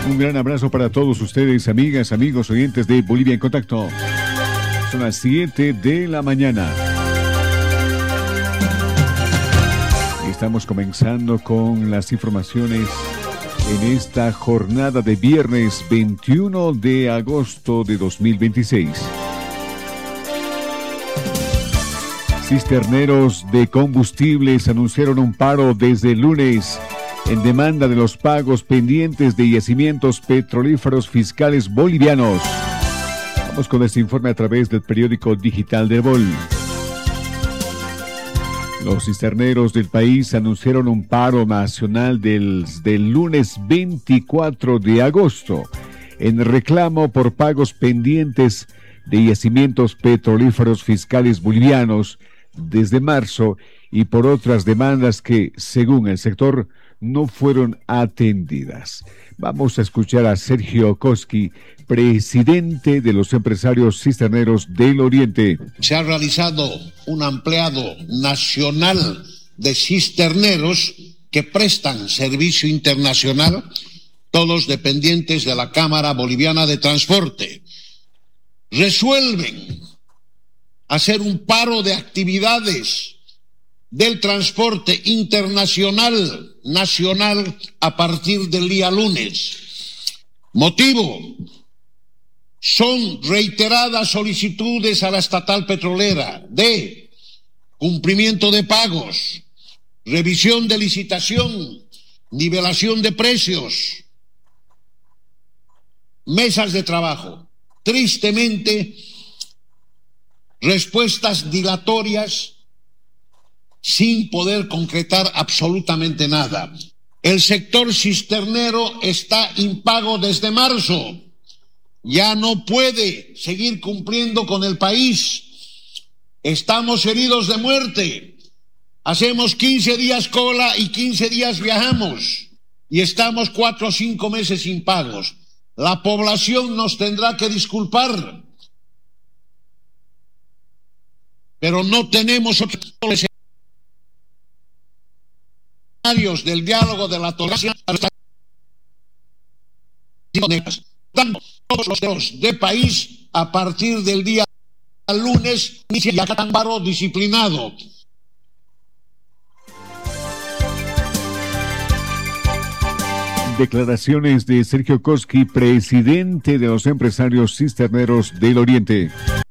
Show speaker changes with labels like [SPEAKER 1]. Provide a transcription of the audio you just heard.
[SPEAKER 1] Un gran abrazo para todos ustedes, amigas, amigos, oyentes de Bolivia en Contacto. Son las 7 de la mañana. Estamos comenzando con las informaciones en esta jornada de viernes 21 de agosto de 2026. Cisterneros de combustibles anunciaron un paro desde el lunes en demanda de los pagos pendientes de yacimientos petrolíferos fiscales bolivianos. Vamos con este informe a través del periódico digital del Bol. Los cisterneros del país anunciaron un paro nacional desde el lunes 24 de agosto en reclamo por pagos pendientes de yacimientos petrolíferos fiscales bolivianos desde marzo y por otras demandas que, según el sector, no fueron atendidas. Vamos a escuchar a Sergio Koski, presidente de los empresarios cisterneros del Oriente.
[SPEAKER 2] Se ha realizado un ampliado nacional de cisterneros que prestan servicio internacional, todos dependientes de la Cámara Boliviana de Transporte. Resuelven hacer un paro de actividades del transporte internacional, nacional, a partir del día lunes. Motivo: son reiteradas solicitudes a la estatal petrolera de cumplimiento de pagos, revisión de licitación, nivelación de precios, mesas de trabajo. Tristemente, respuestas dilatorias sin poder concretar absolutamente nada. El sector cisternero está impago desde marzo. Ya no puede seguir cumpliendo con el país. Estamos heridos de muerte. Hacemos 15 días cola y 15 días viajamos. Y estamos 4 o 5 meses sin pagos. La población nos tendrá que disculpar. Pero no tenemos otros escenarios del diálogo, de la tolerancia. Todos los dedos de país a partir del día lunes inicia un paro disciplinado.
[SPEAKER 1] Declaraciones de Sergio Koski, presidente de los empresarios cisterneros del Oriente.